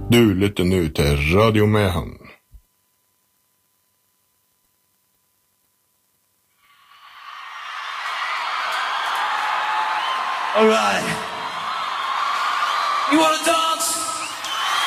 Du lytter nå til Radio Mehamn. All right. You want to dance?